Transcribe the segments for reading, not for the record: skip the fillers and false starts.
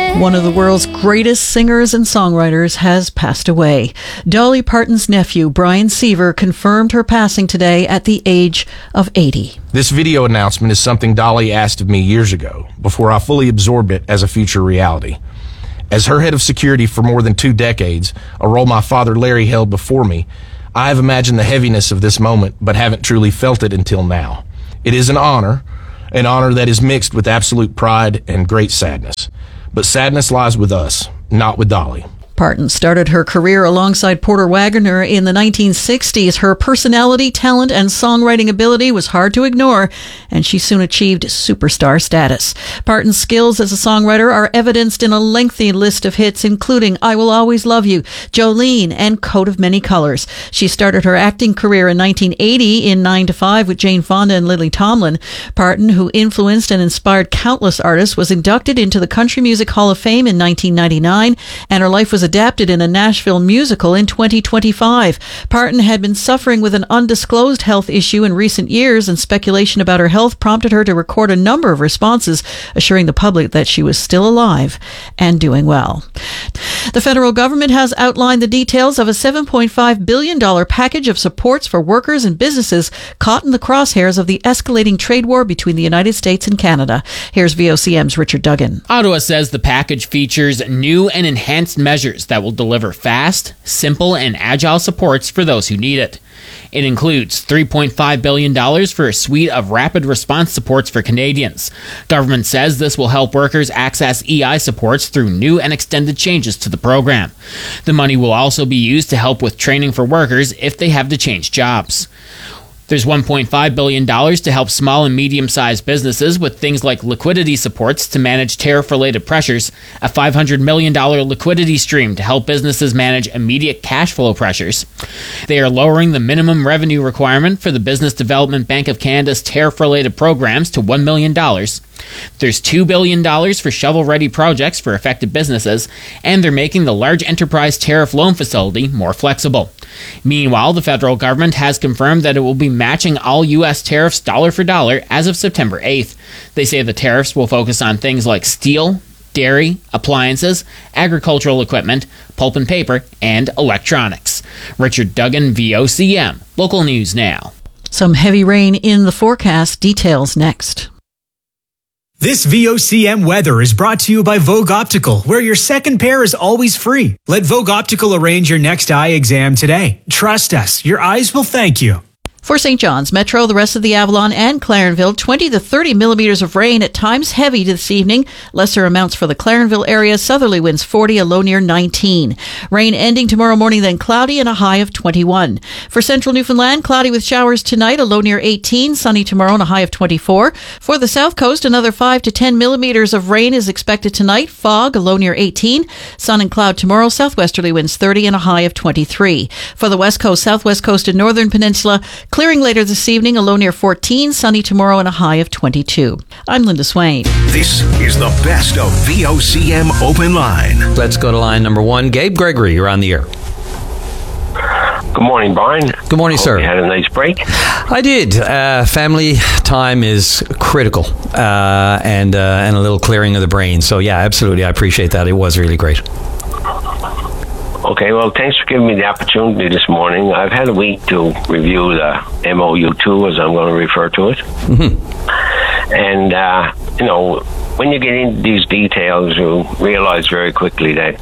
One of the world's greatest singers and songwriters has passed away. Dolly Parton's nephew, Brian Seaver, confirmed her passing today at the age of 80. This video announcement is something Dolly asked of me years ago, before I fully absorbed it as a future reality. As her head of security for more than 2 decades, a role my father Larry held before me, I have imagined the heaviness of this moment, but haven't truly felt it until now. It is an honor that is mixed with absolute pride and great sadness. But sadness lies with us, not with Dolly. Parton started her career alongside Porter Wagoner in the 1960s. Her personality, talent, and songwriting ability was hard to ignore, and she soon achieved superstar status. Parton's skills as a songwriter are evidenced in a lengthy list of hits, including I Will Always Love You, Jolene, and Coat of Many Colors. She started her acting career in 1980 in 9 to 5 with Jane Fonda and Lily Tomlin. Parton, who influenced and inspired countless artists, was inducted into the Country Music Hall of Fame in 1999, and her life was adapted in a Nashville musical in 2025. Parton had been suffering with an undisclosed health issue in recent years, and speculation about her health prompted her to record a number of responses, assuring the public that she was still alive and doing well. The federal government has outlined the details of a $7.5 billion package of supports for workers and businesses caught in the crosshairs of the escalating trade war between the United States and Canada. Here's VOCM's Richard Duggan. Ottawa says the package features new and enhanced measures that will deliver fast, simple, and agile supports for those who need it. It includes $3.5 billion for a suite of rapid response supports for Canadians. Government says this will help workers access EI supports through new and extended changes to the program. The money will also be used to help with training for workers if they have to change jobs. There's $1.5 billion to help small and medium-sized businesses with things like liquidity supports to manage tariff-related pressures, a $500 million liquidity stream to help businesses manage immediate cash flow pressures. They are lowering the minimum revenue requirement for the Business Development Bank of Canada's tariff-related programs to $1 million. There's $2 billion for shovel-ready projects for affected businesses, and they're making the Large Enterprise Tariff Loan Facility more flexible. Meanwhile, the federal government has confirmed that it will be matching all U.S. tariffs dollar for dollar as of September 8th. They say the tariffs will focus on things like steel, dairy, appliances, agricultural equipment, pulp and paper, and electronics. Richard Duggan, VOCM. Local News Now. Some heavy rain in the forecast. Details next. This VOCM weather is brought to you by Vogue Optical, where your second pair is always free. Let Vogue Optical arrange your next eye exam today. Trust us, your eyes will thank you. For St. John's, Metro, the rest of the Avalon, and Clarenville, 20 to 30 millimeters of rain, at times heavy this evening. Lesser amounts for the Clarenville area. Southerly winds 40, a low near 19. Rain ending tomorrow morning, then cloudy and a high of 21. For Central Newfoundland, cloudy with showers tonight, a low near 18. Sunny tomorrow and a high of 24. For the South Coast, another 5 to 10 millimeters of rain is expected tonight. Fog, a low near 18. Sun and cloud tomorrow. Southwesterly winds 30 and a high of 23. For the West Coast, Southwest Coast, and Northern Peninsula, clearing later this evening, a low near 14, sunny tomorrow and a high of 22. I'm Linda Swain. This is the best of VOCM Open Line. Let's go to line number 1. Gabe Gregory, you're on the air. Good morning, Brian. Good morning, sir. You had a nice break? I did. Family time is critical, and a little clearing of the brain. So, yeah, absolutely. I appreciate that. It was really great. Okay, well, thanks for giving me the opportunity this morning. I've had a week to review the MOU2, as I'm going to refer to it. Mm-hmm. And, when you get into these details, you realize very quickly that,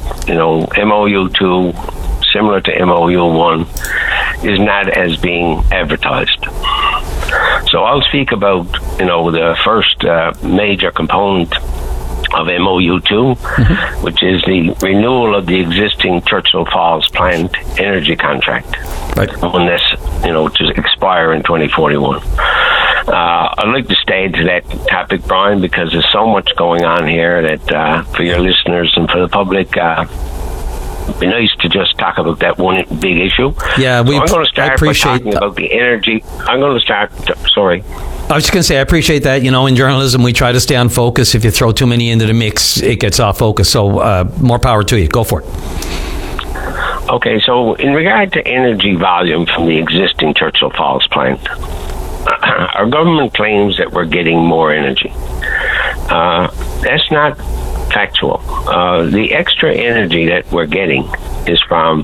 MOU2, similar to MOU1, is not as being advertised. So I'll speak about, the first major component of MOU2, mm-hmm. which is the renewal of the existing Churchill Falls plant energy contract, right, on this, to expire in 2041. I'd like to stay to that topic, Brian, because there's so much going on here that for your listeners and for the public, it'd be nice to just talk about that one big issue. Yeah, I'm going to start by talking about the energy. Sorry. I was just going to say, I appreciate that. In journalism, we try to stay on focus. If you throw too many into the mix, it gets off focus. So more power to you. Go for it. Okay, so in regard to energy volume from the existing Churchill Falls plant, our government claims that we're getting more energy. That's not factual. The extra energy that we're getting is from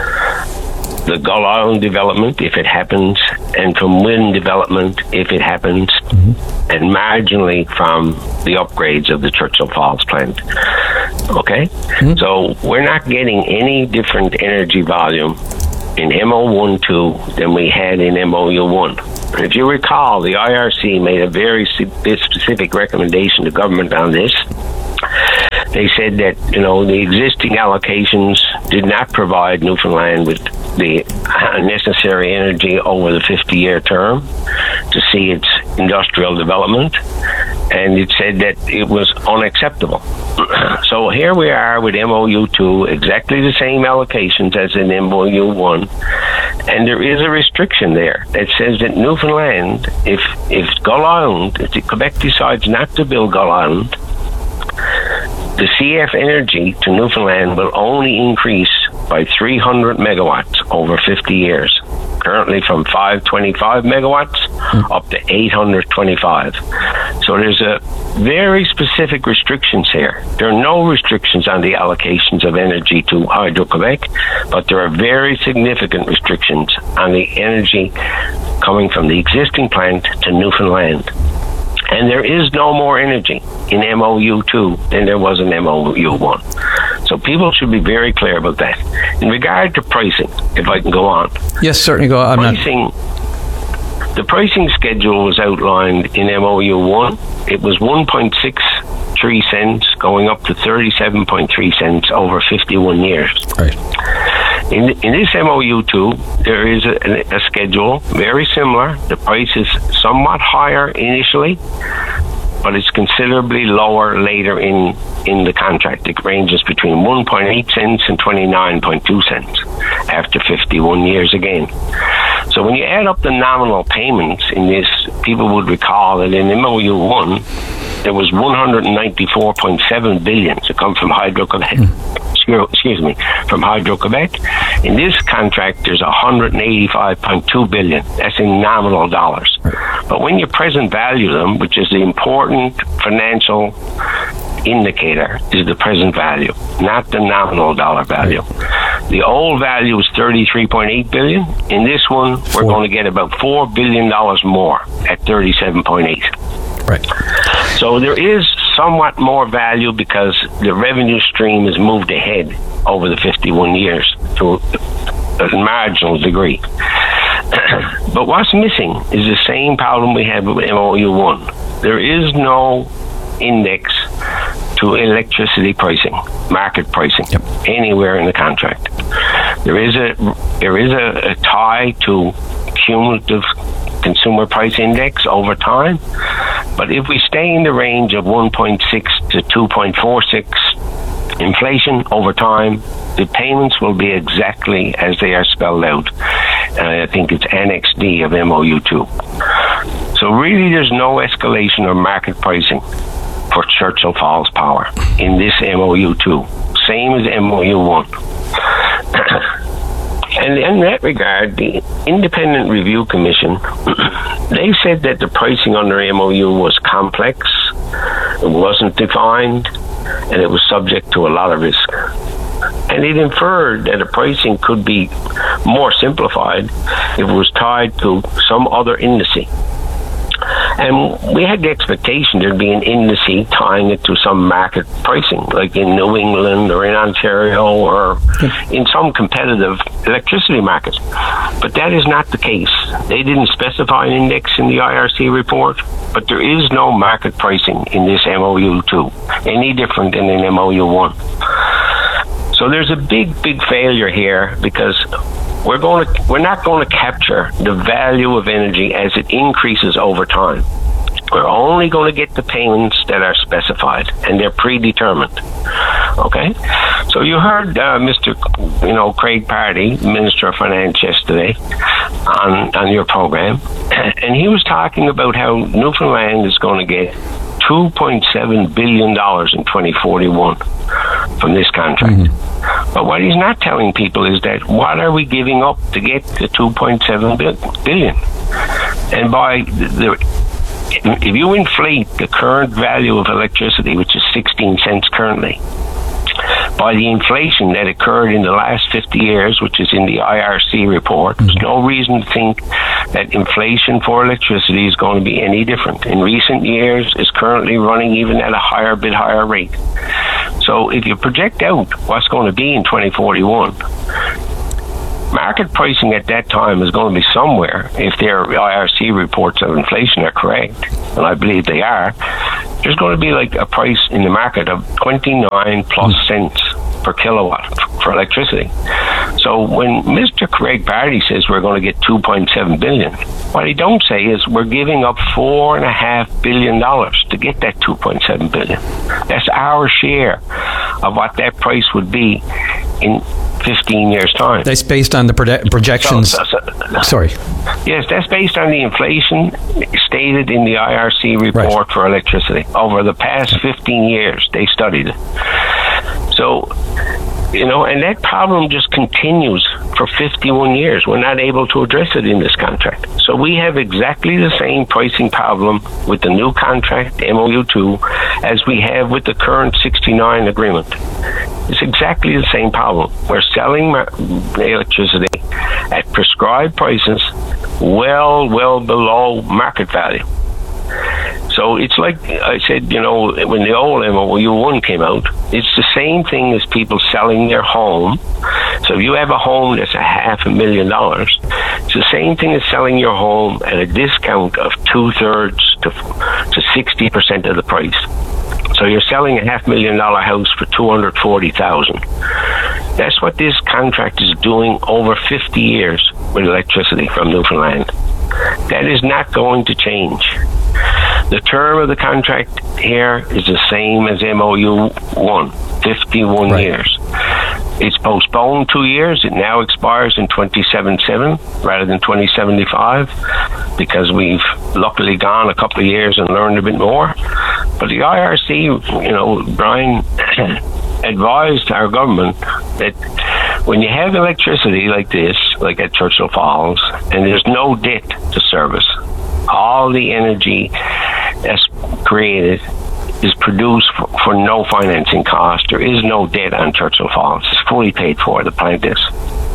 the Gull Island development, if it happens, and from wind development, if it happens, and marginally from the upgrades of the Churchill Falls plant. Okay? So we're not getting any different energy volume in MO12 than we had in MOU1. If you recall, the IRC made a very specific recommendation to government on this. They said that, the existing allocations did not provide Newfoundland with the necessary energy over the 50-year term to see its industrial development, and it said that it was unacceptable. So here we are with MOU2, exactly the same allocations as in MOU1, and there is a restriction there that says that Newfoundland, if Gull Island, if Quebec decides not to build Gull Island, the CF energy to Newfoundland will only increase by 300 megawatts over 50 years, currently from 525 megawatts up to 825. So there's a very specific restrictions here. There are no restrictions on the allocations of energy to Hydro-Quebec, but there are very significant restrictions on the energy coming from the existing plant to Newfoundland. And there is no more energy in MOU2 than there was in MOU1. So people should be very clear about that. In regard to pricing, if I can go on. Yes, certainly go on. The pricing schedule was outlined in MOU1. It was 1.63 cents going up to 37.3 cents over 51 years. Right. In this MOU2, there is a schedule very similar. The price is somewhat higher initially, but it's considerably lower later in the contract. It ranges between 1.8 cents and 29.2 cents after 51 years again. So when you add up the nominal payments in this, people would recall that in MOU1, there was 194.7 billion to come from Hydro-Quebec. From Hydro-Quebec. In this contract, there's 185.2 billion. That's in nominal dollars. But when you present value them, which is the important financial indicator, is the present value, not the nominal dollar value. The old value is 33.8 billion. In this one, we're going to get about $4 billion more at 37.8. Right. So there is somewhat more value because the revenue stream is moved ahead over the 51 years to a marginal degree. But what's missing is the same problem we had with MOU1. There is no index to electricity pricing, market pricing, anywhere in the contract. There is a tie to cumulative consumer price index over time, but if we stay in the range of 1.6 to 2.46 inflation over time, the payments will be exactly as they are spelled out. I think it's Annex D of MOU2. So really there's no escalation of market pricing for Churchill Falls Power in this MOU2, same as MOU1. And in that regard, the Independent Review Commission, they said that the pricing under MOU was complex, it wasn't defined, and it was subject to a lot of risk. And it inferred that the pricing could be more simplified if it was tied to some other indice. And we had the expectation there'd be an indice tying it to some market pricing, like in New England or in Ontario or in some competitive electricity market. But that is not the case. They didn't specify an index in the IRC report, but there is no market pricing in this MOU2, any different than in MOU1. So there's a big failure here because we're not going to capture the value of energy as it increases over time. We're only going to get the payments that are specified, and they're predetermined. Okay? So you heard Mr. Craig Pardy, Minister of Finance, yesterday on your program, and he was talking about how Newfoundland is going to get $2.7 billion in 2041 from this contract. But what he's not telling people is that what are we giving up to get the $2.7 billion? And if you inflate the current value of electricity, which is 16 cents currently. By the inflation that occurred in the last 50 years, which is in the IRC report, there's no reason to think that inflation for electricity is going to be any different. In recent years, it's currently running even at a bit higher rate. So if you project out what's going to be in 2041, market pricing at that time is going to be somewhere, if their IRC reports of inflation are correct, and I believe they are, there's going to be like a price in the market of 29 plus cents per kilowatt for electricity. So when Mr. Craig Party says we're going to get $2.7 billion, what he don't say is we're giving up $4.5 billion to get that $2.7 billion. That's our share of what that price would be in 15 years' time. That's based on the projections. Sorry. Yes, that's based on the inflation stated in the IRC report for electricity. Over the past 15 years, they studied it. So, and that problem just continues for 51 years. We're not able to address it in this contract. So we have exactly the same pricing problem with the new contract, MOU2, as we have with the current 69 agreement. It's exactly the same problem. We're selling electricity at prescribed prices well below market value. So it's like I said, when the old MOU1 came out, it's the same thing as people selling their home. So if you have a home that's $500,000, it's the same thing as selling your home at a discount of 2/3 to 60% of the price. So you're selling a $500,000 house for $240,000. That's what this contract is doing over 50 years with electricity from Newfoundland. That is not going to change. The term of the contract here is the same as MOU1, 51 years. It's postponed 2 years. It now expires in 2077 rather than 2075 because we've luckily gone a couple of years and learned a bit more. But the IRC, Brian, advised our government that when you have electricity like this, like at Churchill Falls, and there's no debt to service, all the energy that's created is produced for no financing cost. There is no debt on Churchill Falls. It's fully paid for, the plant is.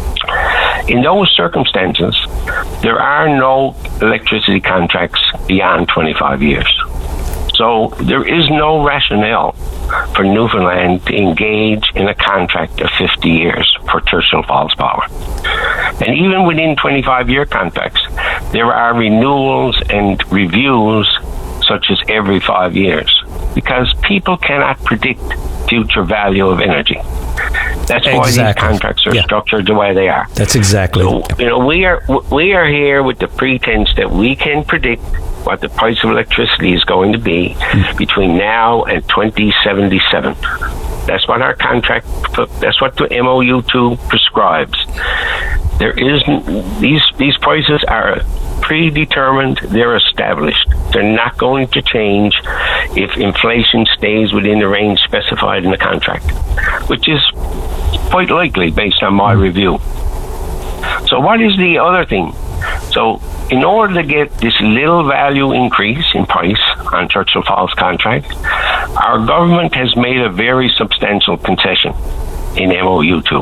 In those circumstances, there are no electricity contracts beyond 25 years. So there is no rationale for Newfoundland to engage in a contract of 50 years for Churchill Falls Power. And even within 25-year contracts, there are renewals and reviews such as every 5 years, because people cannot predict future value of energy. That's why these contracts are structured the way they are. That's exactly. So, we are here with the pretense that we can predict what the price of electricity is going to be between now and 2077. That's what our contract. That's what the MOU2 prescribes. There is these prices are predetermined. They're established. They're not going to change if inflation stays within the range specified in the contract, which is quite likely based on my review. So what is the other thing? So in order to get this little value increase in price on Churchill Falls contract, our government has made a very substantial concession in MOU2.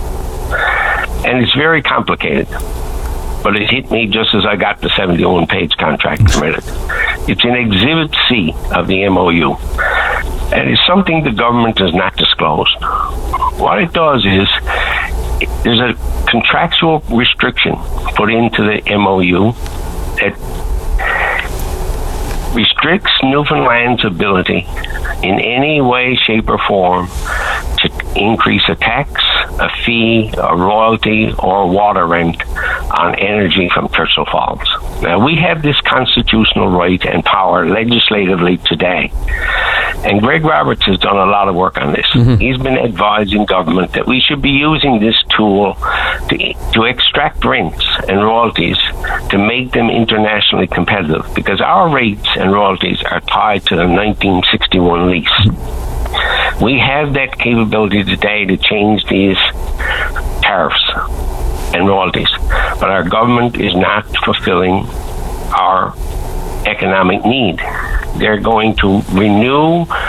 And it's very complicated. But it hit me just as I got the 71-page contract from it. It's in Exhibit C of the MOU. And it's something the government does not disclose. What it does is, there's a contractual restriction put into the MOU that restricts Newfoundland's ability in any way, shape, or form to increase a tax, a fee, a royalty, or water rent on energy from Churchill Falls. Now, we have this constitutional right and power legislatively today. And Greg Roberts has done a lot of work on this. He's been advising government that we should be using this tool to extract rents and royalties to make them internationally competitive, because our rates and royalties are tied to the 1961 lease. We have that capability today to change these tariffs and royalties, but our government is not fulfilling our economic need. They're going to renew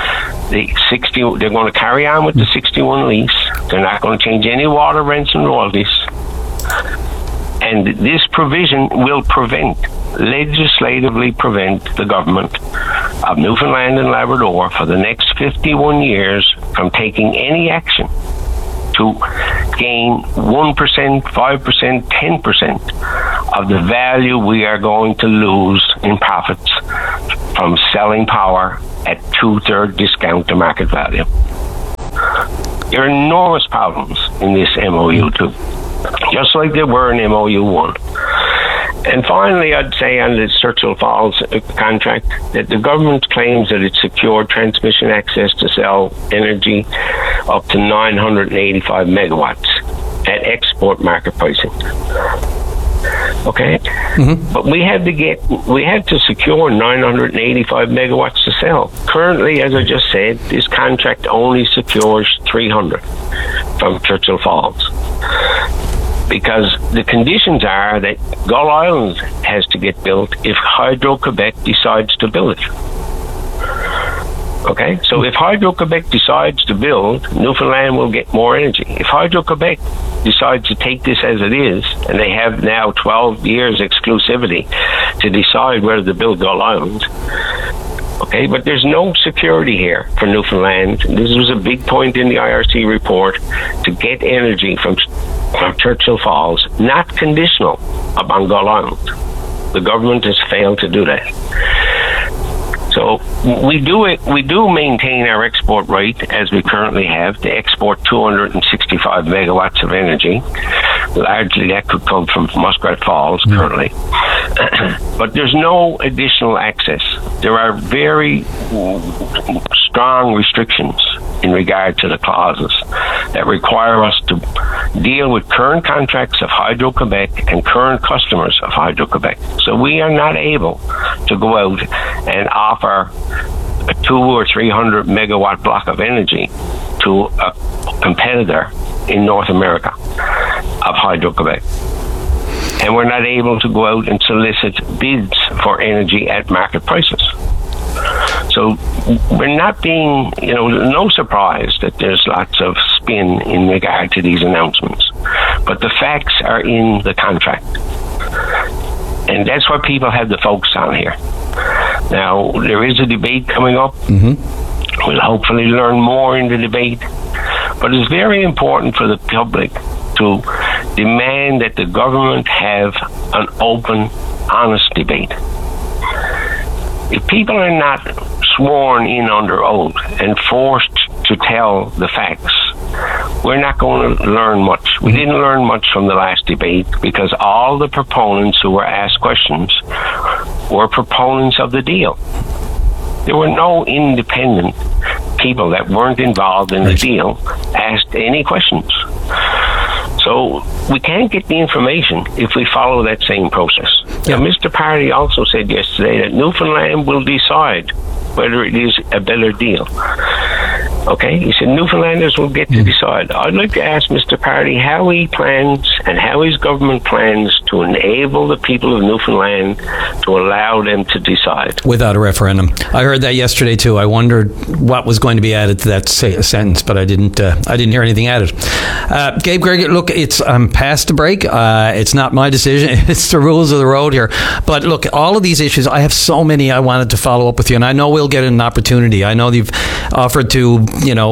They're going to carry on with the 61 lease. They're not going to change any water rents and royalties. And this provision will legislatively prevent the government of Newfoundland and Labrador for the next 51 years from taking any action to gain 1%, 5%, 10% of the value we are going to lose in profits from selling power at 2/3 discount to market value. There are enormous problems in this MOU 2, just like there were in MOU 1. And finally, I'd say on the Churchill Falls contract that the government claims that it secured transmission access to sell energy up to 985 megawatts at export market pricing. Okay, but we had to secure 985 megawatts to sell. Currently, as I just said, this contract only secures 300 from Churchill Falls, because the conditions are that Gull Island has to get built if Hydro-Quebec decides to build it. Okay, so if Hydro-Quebec decides to build, Newfoundland will get more energy. If Hydro-Quebec decides to take this as it is, and they have now 12 years exclusivity to decide whether to build Gull Island, okay, but there's no security here for Newfoundland. This was a big point in the IRC report, to get energy from Churchill Falls, not conditional upon Gull Island. The government has failed to do that. So we do maintain our export right as we currently have to export 265 megawatts of energy. Largely that could come from Muskrat Falls currently. But there's no additional access. There are very strong restrictions in regard to the clauses that require us to deal with current contracts of Hydro-Quebec and current customers of Hydro-Quebec. So we are not able to go out and offer a 200 or 300 megawatt block of energy to a competitor in North America of Hydro-Quebec. And we're not able to go out and solicit bids for energy at market prices. So we're not being, no surprise that there's lots of spin in regard to these announcements. But the facts are in the contract. And that's what people have to focus on here. Now, there is a debate coming up. We'll hopefully learn more in the debate. But it's very important for the public to demand that the government have an open, honest debate. If people are not sworn in under oath and forced to tell the facts, we're not going to learn much. We didn't learn much from the last debate because all the proponents who were asked questions were proponents of the deal. There were no independent people that weren't involved in the deal asked any questions. So we can't get the information if we follow that same process. Yeah. Now, Mr. Party also said yesterday that Newfoundland will decide whether it is a better deal. Okay, he said Newfoundlanders will get to decide. I'd like to ask Mr. Party how he plans and how his government plans to enable the people of Newfoundland to allow them to decide. Without a referendum. I heard that yesterday too. I wondered what was going to be added to that sentence, but I didn't hear anything added. Gabe Gregory, look, I'm past the break. It's not my decision. It's the rules of the road here. But look, all of these issues, I have so many I wanted to follow up with you, and I know we'll get an opportunity. I know you've offered to,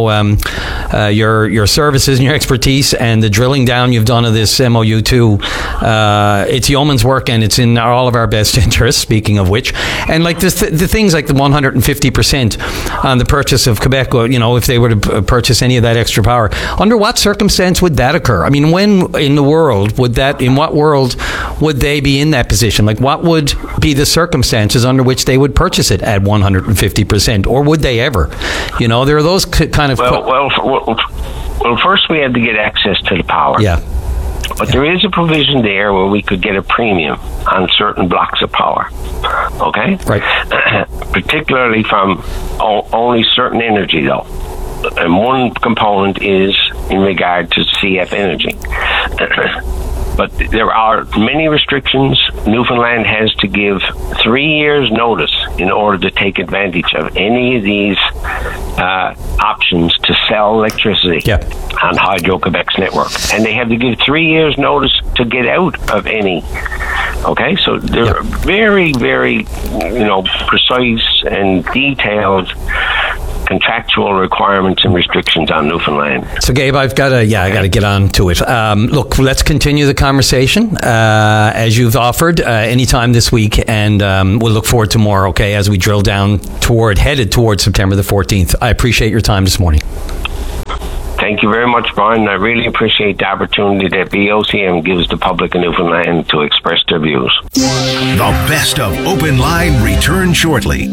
your services and your expertise and the drilling down you've done of this MOU too. It's yeoman's work, and it's in all of our best interests, speaking of which. And like the things like the 150% on the purchase of Quebec, if they were to purchase any of that extra power, under what circumstance would that occur? I mean, when in what world would they be in that position? Like, what would be the circumstances under which they would purchase it at 150%, or would they ever? There are those kind of... Well, first we had to get access to the power. Yeah. But there is a provision there where we could get a premium on certain blocks of power. Okay? Right. Particularly from only certain energy, though. And one component is in regard to CF energy. But there are many restrictions. Newfoundland has to give 3 years notice in order to take advantage of any of these options to sell electricity on Hydro-Quebec's network. And they have to give 3 years notice to get out of any. Okay, so they're very, very, precise and detailed contractual requirements and restrictions on Newfoundland. So, Gabe, I got to get on to it. Look, let's continue the conversation as you've offered anytime this week, and we'll look forward to more. Okay, as we drill down headed towards September the 14th. I appreciate your time this morning. Thank you very much, Brian. I really appreciate the opportunity that VOCM gives the public in Newfoundland to express their views. The best of Open Line returns shortly.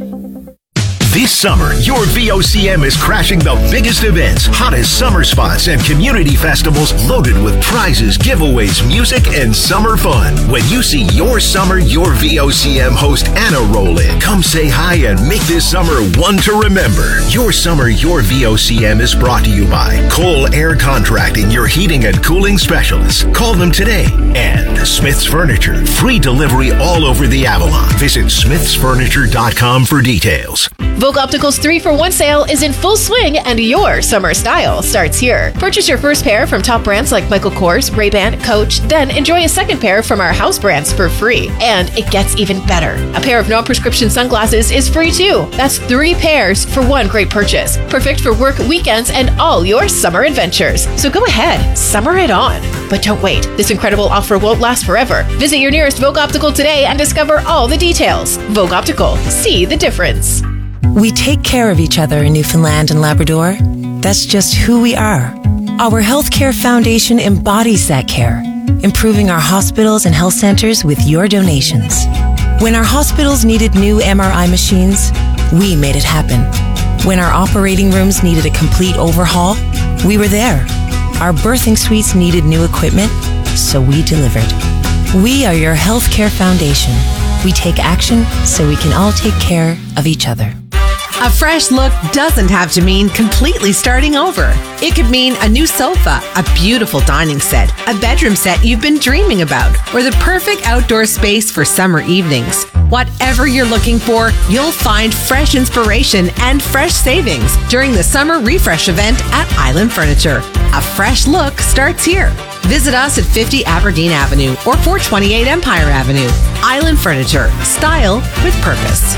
This summer, your VOCM is crashing the biggest events, hottest summer spots, and community festivals loaded with prizes, giveaways, music, and summer fun. When you see your summer, your VOCM host Anna roll in, come say hi and make this summer one to remember. Your summer, your VOCM is brought to you by Cole Air Contracting, your heating and cooling specialists. Call them today. And Smith's Furniture, free delivery all over the Avalon. Visit smithsfurniture.com for details. Vogue Optical's 3-for-1 sale is in full swing, and your summer style starts here. Purchase your first pair from top brands like Michael Kors, Ray-Ban, Coach, then enjoy a second pair from our house brands for free. And it gets even better. A pair of non-prescription sunglasses is free too. That's 3 pairs for one great purchase. Perfect for work, weekends, and all your summer adventures. So go ahead, summer it on. But don't wait. This incredible offer won't last forever. Visit your nearest Vogue Optical today and discover all the details. Vogue Optical. See the difference. We take care of each other in Newfoundland and Labrador. That's just who we are. Our Healthcare Foundation embodies that care, improving our hospitals and health centers with your donations. When our hospitals needed new MRI machines, we made it happen. When our operating rooms needed a complete overhaul, we were there. Our birthing suites needed new equipment, so we delivered. We are your Healthcare Foundation. We take action so we can all take care of each other. A fresh look doesn't have to mean completely starting over. It could mean a new sofa, a beautiful dining set, a bedroom set you've been dreaming about, or the perfect outdoor space for summer evenings. Whatever you're looking for, you'll find fresh inspiration and fresh savings during the Summer Refresh event at Island Furniture. A fresh look starts here. Visit us at 50 Aberdeen Avenue or 428 Empire Avenue. Island Furniture. Style with purpose.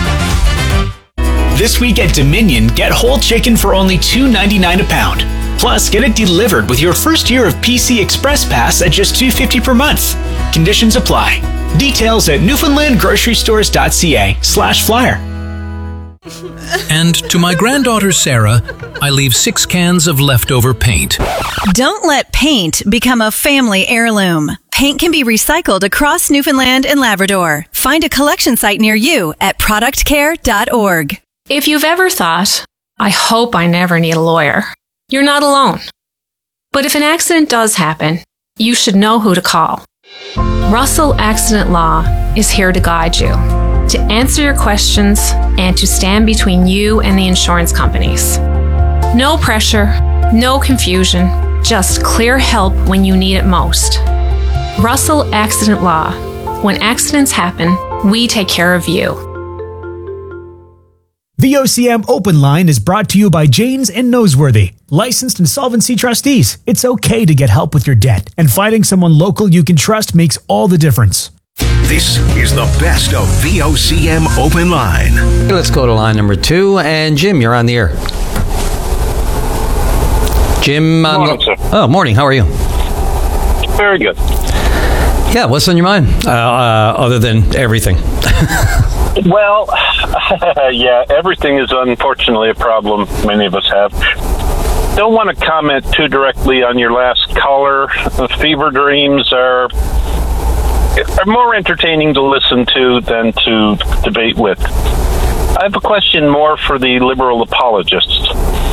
This week at Dominion, get whole chicken for only $2.99 a pound. Plus, get it delivered with your first year of PC Express Pass at just $2.50 per month. Conditions apply. Details at newfoundlandgrocerystores.ca/flyer. And to my granddaughter Sarah, I leave 6 cans of leftover paint. Don't let paint become a family heirloom. Paint can be recycled across Newfoundland and Labrador. Find a collection site near you at productcare.org. If you've ever thought, I hope I never need a lawyer, you're not alone. But if an accident does happen, you should know who to call. Russell Accident Law is here to guide you, to answer your questions, and to stand between you and the insurance companies. No pressure, no confusion, just clear help when you need it most. Russell Accident Law. When accidents happen, we take care of you. VOCM Open Line is brought to you by Janes and Noseworthy, licensed insolvency trustees. It's okay to get help with your debt, and finding someone local you can trust makes all the difference. This is the best of VOCM Open Line. Let's go to line number 2, and Jim, you're on the air. Jim, morning, sir. Oh, morning. How are you? Very good. Yeah, what's on your mind other than everything? Well, yeah, everything is unfortunately a problem many of us have. Don't want to comment too directly on your last caller. Fever dreams are more entertaining to listen to than to debate with. I have a question more for the Liberal apologists.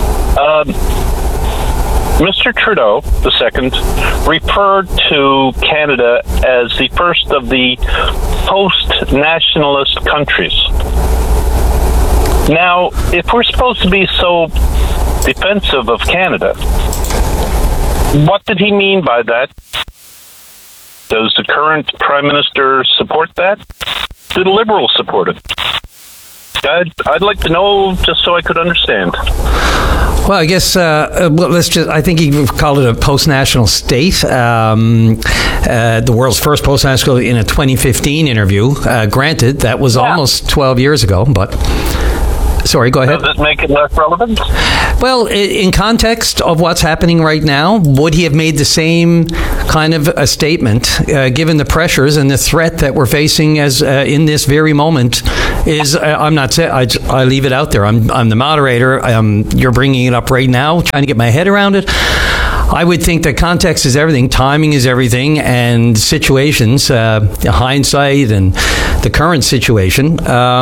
Mr. Trudeau II referred to Canada as the first of the post-nationalist countries. Now, if we're supposed to be so defensive of Canada, what did he mean by that? Does the current Prime Minister support that? Do the Liberals support it? I'd like to know just so I could understand. Well, I guess I think you called it a post-national state. The world's first post-national in a 2015 interview. Granted, that was almost 12 years ago, but... Sorry, go ahead. Does it make it less relevant? Well, in context of what's happening right now, would he have made the same kind of a statement, given the pressures and the threat that we're facing as in this very moment? I'm not saying I leave it out there. I'm the moderator. You're bringing it up right now, trying to get my head around it. I would think that context is everything, timing is everything, and situations, hindsight and the current situation,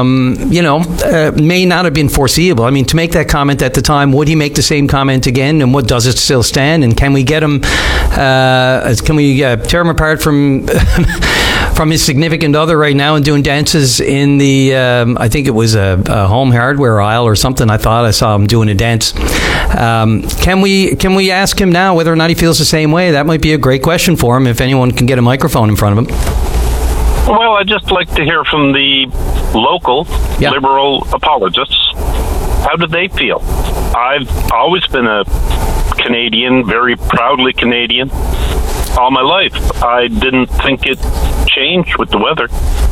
may not have been foreseeable. I mean, to make that comment at the time, would he make the same comment again? And what does it still stand? And can we get him? Can we tear him apart from from his significant other right now and doing dances in the? I think it was a home hardware aisle or something. I thought I saw him doing a dance. Can we ask him now whether or not he feels the same way? That might be a great question for him if anyone can get a microphone in front of him. Well, I'd just like to hear from the local liberal apologists. How do they feel? I've always been a Canadian, very proudly Canadian, all my life. I didn't think it changed with the weather.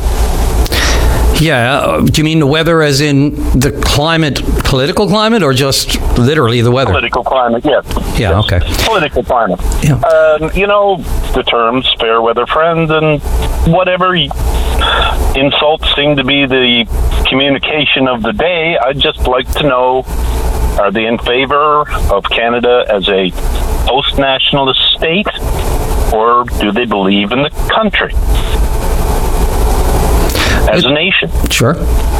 Yeah, do you mean the weather as in the climate, political climate, or just literally the weather? Political climate, yes. Yeah, yes. Okay. Political climate. Yeah. The terms fair weather friend and whatever insults seem to be the communication of the day. I'd just like to know, are they in favor of Canada as a post-nationalist state, or do they believe in the country as a nation? Sure.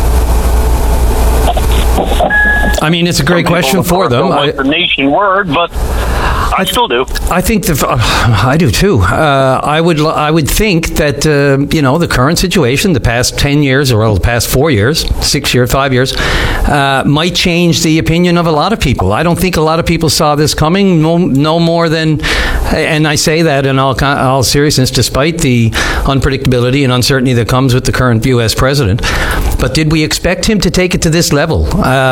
I mean, it's a great question for them. Don't like the nation word, but I still do. I think I do too. I would think that the current situation, the past 10 years, or the past 4 years, 6 years, 5 years, might change the opinion of a lot of people. I don't think a lot of people saw this coming. No more than, and I say that in all seriousness, despite the unpredictability and uncertainty that comes with the current U.S. president. But did we expect him to take it to this level?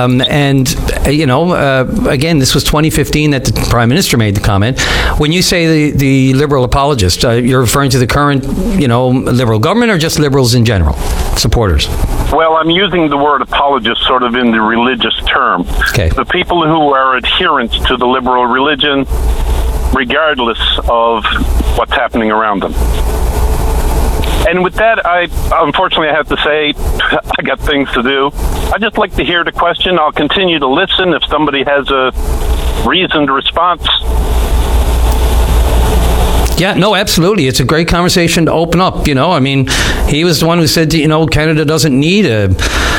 Again, this was 2015 that the Prime Minister made the comment. When you say the liberal apologist, you're referring to the current, liberal government, or just liberals in general, supporters? Well, I'm using the word apologist sort of in the religious term. Okay. The people who are adherents to the liberal religion, regardless of what's happening around them. And with that, unfortunately, I have to say, I got things to do. I'd just like to hear the question. I'll continue to listen if somebody has a reasoned response. Yeah, no, absolutely. It's a great conversation to open up. I mean, he was the one who said, Canada doesn't need a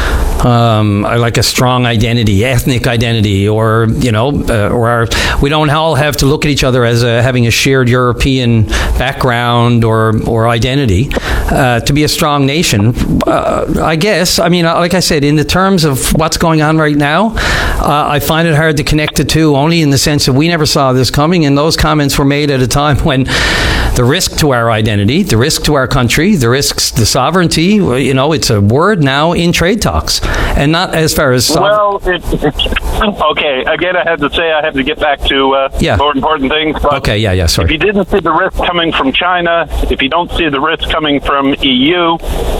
strong identity, ethnic identity, or we don't all have to look at each other as having a shared European background or identity to be a strong nation. I guess. I mean, like I said, in the terms of what's going on right now, I find it hard to connect the two, only in the sense that we never saw this coming, and those comments were made at a time when the risk to our identity, the risk to our country, the risks, the sovereignty, it's a word now in trade talks. And not as far as... okay, again, I had to say I had to get back to more important things. But okay, sorry. If you didn't see the risk coming from China, if you don't see the risk coming from EU,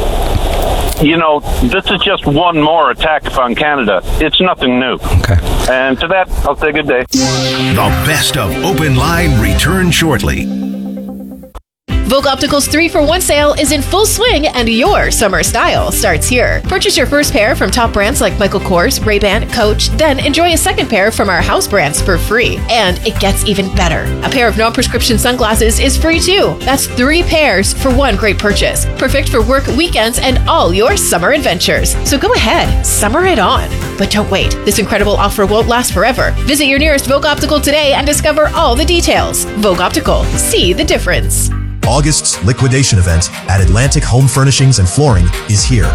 this is just one more attack upon Canada. It's nothing new. Okay. And to that, I'll say good day. The best of Open Line returns shortly. Vogue Optical's 3-for-1 sale is in full swing, and your summer style starts here. Purchase your first pair from top brands like Michael Kors, Ray-Ban, Coach, then enjoy a second pair from our house brands for free. And it gets even better. A pair of non-prescription sunglasses is free too. That's 3 pairs for one great purchase. Perfect for work, weekends, and all your summer adventures. So go ahead, summer it on. But don't wait. This incredible offer won't last forever. Visit your nearest Vogue Optical today and discover all the details. Vogue Optical. See the difference. August's liquidation event at Atlantic Home Furnishings and Flooring is here.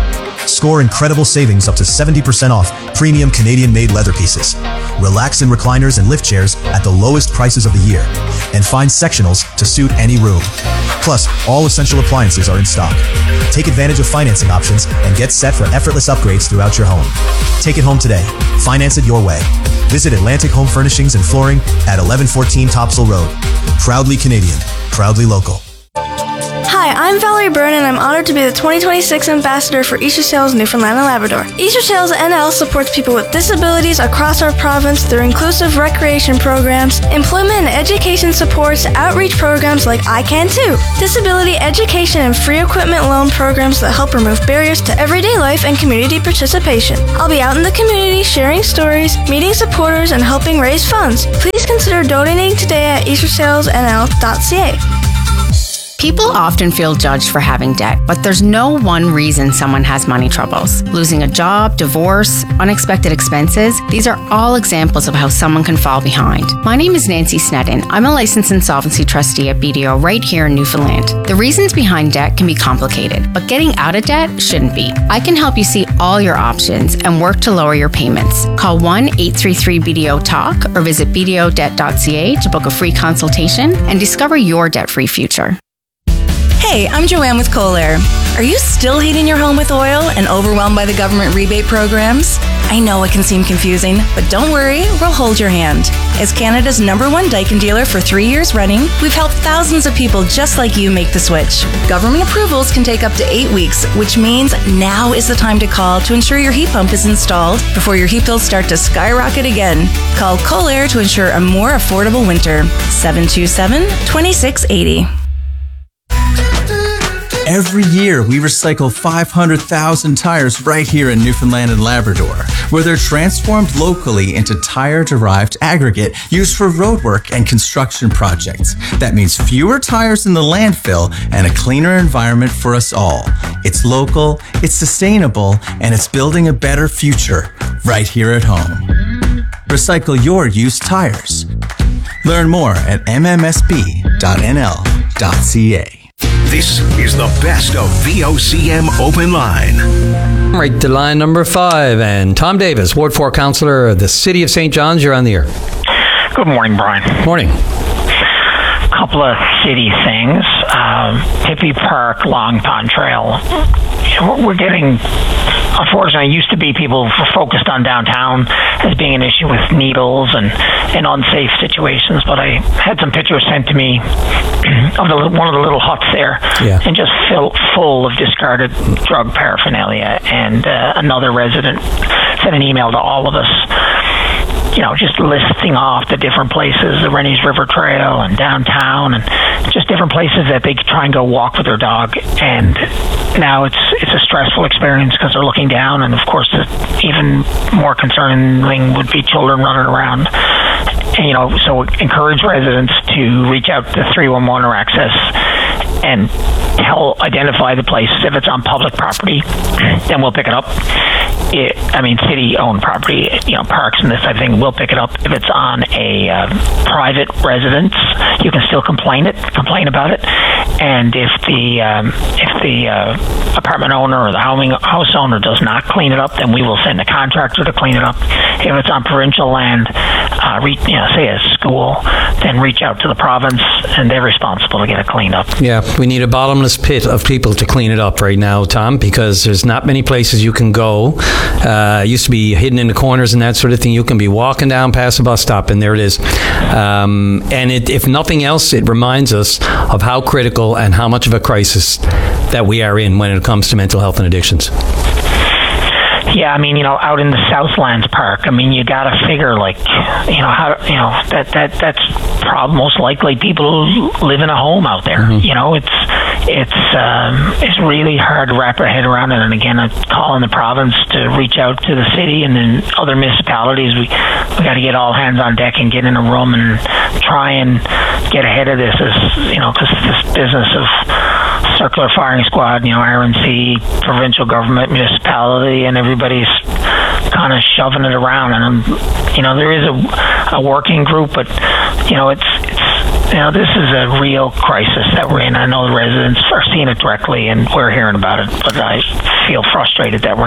Score incredible savings up to 70% off premium Canadian-made leather pieces. Relax in recliners and lift chairs at the lowest prices of the year. And find sectionals to suit any room. Plus, all essential appliances are in stock. Take advantage of financing options and get set for effortless upgrades throughout your home. Take it home today. Finance it your way. Visit Atlantic Home Furnishings and Flooring at 1114 Topsail Road. Proudly Canadian. Proudly local. Hi, I'm Valerie Byrne, and I'm honored to be the 2026 Ambassador for Easter Sails Newfoundland and Labrador. Easter Sails NL supports people with disabilities across our province through inclusive recreation programs, employment and education supports, outreach programs like I Can Too, disability education and free equipment loan programs that help remove barriers to everyday life and community participation. I'll be out in the community sharing stories, meeting supporters, and helping raise funds. Please consider donating today at eastersailsnl.ca. People often feel judged for having debt, but there's no one reason someone has money troubles. Losing a job, divorce, unexpected expenses, these are all examples of how someone can fall behind. My name is Nancy Sneddon. I'm a licensed insolvency trustee at BDO right here in Newfoundland. The reasons behind debt can be complicated, but getting out of debt shouldn't be. I can help you see all your options and work to lower your payments. Call 1-833-BDO-TALK or visit bdodebt.ca to book a free consultation and discover your debt-free future. Hey, I'm Joanne with Kohler. Are you still heating your home with oil and overwhelmed by the government rebate programs? I know it can seem confusing, but don't worry, we'll hold your hand. As Canada's #1 Daikin dealer for 3 years running, we've helped thousands of people just like you make the switch. Government approvals can take up to 8 weeks, which means now is the time to call to ensure your heat pump is installed before your heat bills start to skyrocket again. Call Kohler to ensure a more affordable winter. 727-2680. Every year, we recycle 500,000 tires right here in Newfoundland and Labrador, where they're transformed locally into tire-derived aggregate used for roadwork and construction projects. That means fewer tires in the landfill and a cleaner environment for us all. It's local, it's sustainable, and it's building a better future right here at home. Recycle your used tires. Learn more at mmsb.nl.ca. This is the best of VOCM Open Line. Right to line number 5, and Tom Davis, Ward 4 Councillor of the City of St. John's. You're on the air. Good morning, Brian. Morning. Couple of city things. Tippy Park, Long Pond Trail. We're getting, unfortunately, it used to be people focused on downtown as being an issue with needles and unsafe situations, but I had some pictures sent to me of one of the little huts there, and just full of discarded drug paraphernalia. And another resident sent an email to all of us, just listing off the different places, the Rennie's River Trail and downtown, and just different places that they could try and go walk with their dog. And now it's a stressful experience because they're looking down, and of course, even more concerning would be children running around. And, so encourage residents to reach out to 311 or Access and identify the place. If it's on public property, then we'll pick it up. City-owned property, parks and this type of thing, we'll pick it up. If it's on a private residence, you can still complain about it. And if the apartment owner or the house owner does not clean it up, then we will send a contractor to clean it up. If it's on provincial land, say a school, then reach out to the province, and they're responsible to get it cleaned up. Yeah, we need a bottomless pit of people to clean it up right now, Tom, because there's not many places you can go. It used to be hidden in the corners and that sort of thing. You can be walking down past a bus stop, and there it is. And if nothing else, it reminds us of how critical and how much of a crisis that we are in when it comes to mental health and addictions. Yeah, out in the Southlands Park, you got to figure, that's probably most likely people who live in a home out there. Mm-hmm. It's really hard to wrap our head around it. And again, I'm calling the province to reach out to the city and then other municipalities. We got to get all hands on deck and get in a room and try and get ahead of this, because this business of circular firing squad, RNC, provincial government, municipality, and everybody's kind of shoving it around. And there is a working group, but it's this is a real crisis that we're in. I know the residents are seeing it directly, and we're hearing about it, but I feel frustrated that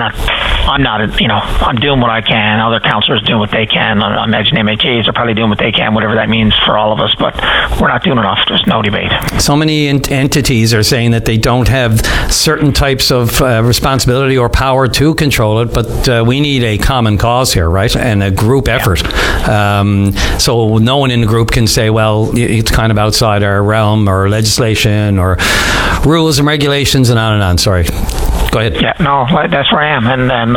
I'm doing what I can. Other councillors doing what they can. I imagine MHAs are probably doing what they can, whatever that means for all of us, but we're not doing enough. There's no debate. So many entities are saying that they don't have certain types of responsibility or power to control it, but we need a common cause here, right? And a group effort. So no one in the group can say, well, it's kind of outside our realm or legislation or rules and regulations and on and on. Sorry. Go ahead. Yeah, no, that's where I am. And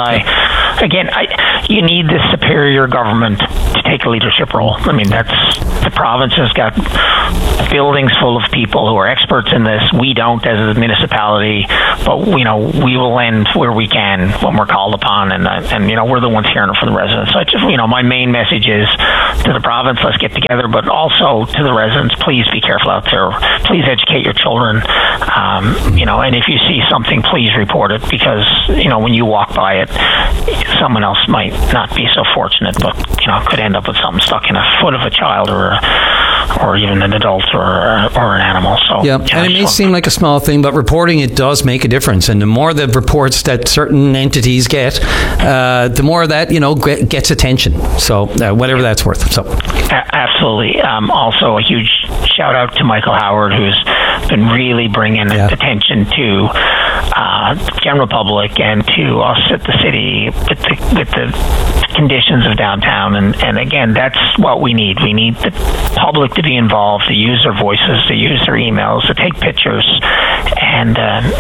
you need this superior government to take a leadership role. I mean, the province has got buildings full of people who are experts in this. We don't as a municipality, but we will lend where we can when we're called upon, and we're the ones hearing it from the residents. So I just, my main message is to the province, let's get together, but also to the residents, please be careful out there. Please educate your children. And if you see something, please report it, because when you walk by it, someone else might not be so fortunate, but could end up with something stuck in a foot of a child or even an adult or an animal. So and it may seem like a small thing, but reporting it does make a difference. And the more the reports that certain entities get, the more that gets attention. So whatever that's worth. So absolutely. Also, a huge shout out to Michael Howard, who's been really bringing attention to the general public and to us at the city with the conditions of downtown. And again, that's what we need. We need the public to be involved, to use their voices, to use their emails, to take pictures, and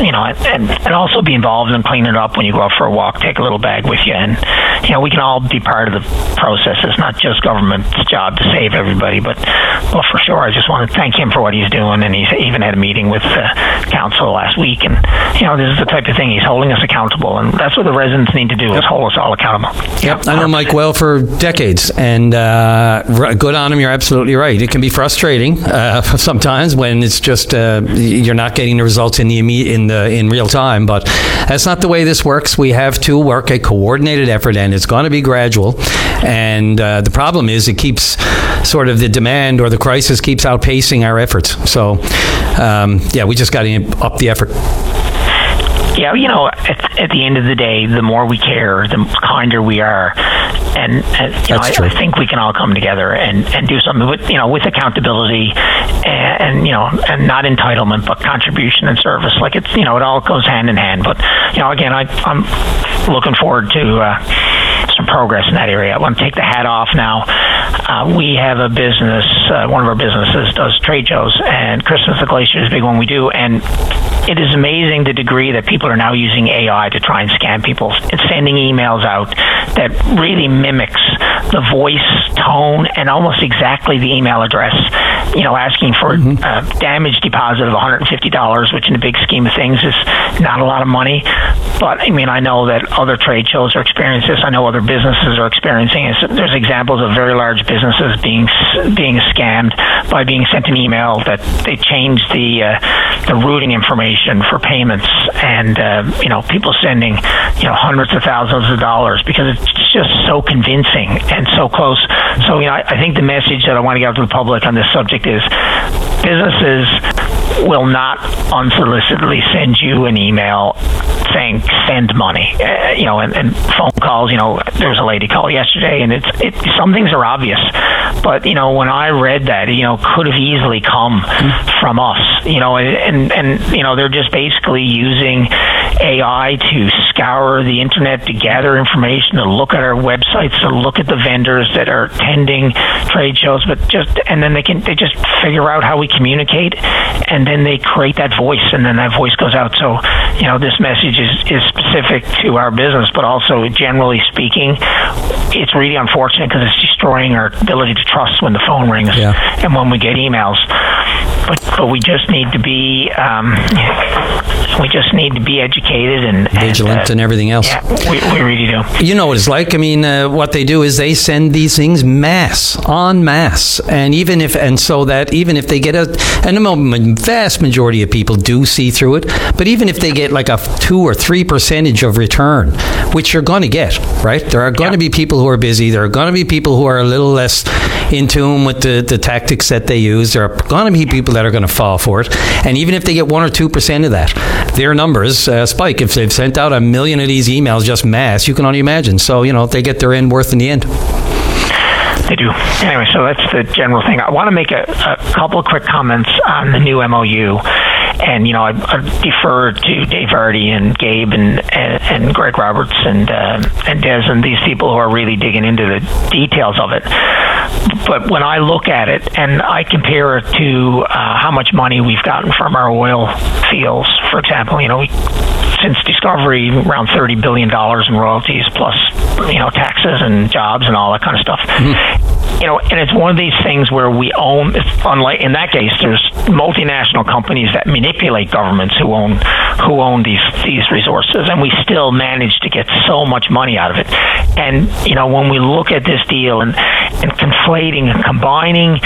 also be involved in cleaning it up when you go out for a walk. Take a little bag with you, and we can all be part of the process. It's not just government's job to save everybody, but for sure, I just want to thank him for what he's doing. And he's even had a meeting with the council last week, and this is the type of thing he's holding us accountable, and that's what the residents need to do, is hold us all accountable. Yep, I know Mike well for decades, and good on him. You're absolutely right. It can be frustrating sometimes when it's just you're not getting the results in real time, but that's not the way this works. We have to work a coordinated effort, and it's going to be gradual. And the problem is it keeps sort of the demand or the crisis keeps outpacing our efforts. So we just got to up the effort. Yeah, at the end of the day, the more we care, the kinder we are, and I think we can all come together and do something with accountability and not entitlement, but contribution and service. Like it all goes hand in hand. But again, I'm looking forward to some progress in that area. I want to take the hat off now. We have a business. One of our businesses does trade shows, and Christmas at Glacier is a big one we do, and it is amazing the degree that people are now using AI to try and scam people. It's sending emails out that really mimics the voice, tone, and almost exactly the email address, asking for a damage deposit of $150, which in the big scheme of things is not a lot of money. But, I know that other trade shows are experiencing this. I know other businesses are experiencing it. There's examples of very large businesses being scammed by being sent an email that they changed the routing information for payments, and people sending hundreds of thousands of dollars because it's just so convincing and so close. So I think the message that I want to get out to the public on this subject is businesses will not unsolicitedly send you an email saying send money, and phone calls. There was a lady called yesterday, and some things are obvious, but when I read that, could have easily come from us, and they're just basically using AI to scour the internet to gather information, to look at our websites, to look at the vendors that are attending trade shows, and then they just figure out how we communicate, and then they create that voice, and then that voice goes out. So this message is specific to our business, but also generally speaking, it's really unfortunate because it's destroying our ability to trust when the phone rings and when we get emails. But we just need to be educated and vigilant and everything else. Yeah, we really do. You know what it's like. What they do is they send these things en masse, and even if they get the vast majority of people do see through it, but even if they get like a 2 or 3% of return, which you're going to get, right? There are going to be people who are busy. There are going to be people who are a little less in tune with the tactics that they use. There are going to be people that are going to fall for it. And even if they get 1 or 2% of that, their numbers spike. If they've sent out 1 million of these emails just mass, you can only imagine. So, they get their end worth in the end. They do. Anyway, so that's the general thing. I want to make a couple of quick comments on the new MOU. And, I defer to Dave Vardy and Gabe and Greg Roberts and Des and these people who are really digging into the details of it. But when I look at it and I compare it to how much money we've gotten from our oil fields, for example, since discovery, around $30 billion in royalties plus, taxes and jobs and all that kind of stuff. And it's one of these things where we own, unlike in that case, there's multinational companies that manipulate governments who own these resources, and we still manage to get so much money out of it. And when we look at this deal and conflating and combining